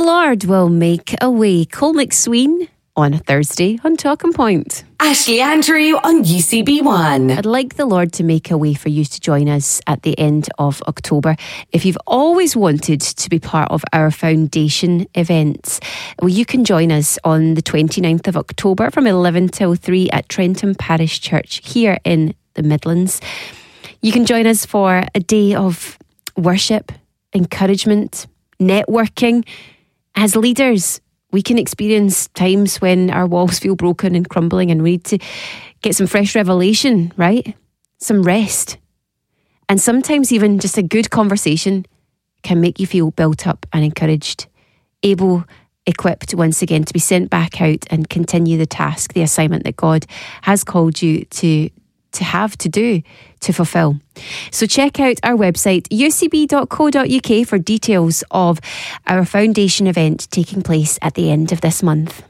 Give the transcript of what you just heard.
Lord will make a way. Cole McSween on a Thursday on Talking Point. Ashley Andrew on UCB1. I'd like the Lord to make a way for you to join us at the end of October. If you've always wanted to be part of our foundation events, well, you can join us on the 29th of October from 11 till 3 at Trentham Parish Church here in the Midlands. You can join us for a day of worship, encouragement, networking. As leaders, we can experience times when our walls feel broken and crumbling and we need to get some fresh revelation, right? Some rest. And sometimes even just a good conversation can make you feel built up and encouraged, able, equipped once again to be sent back out and continue the task, the assignment that God has called you to do, to fulfill. So check out our website, ucb.co.uk, for details of our foundation event taking place at the end of this month.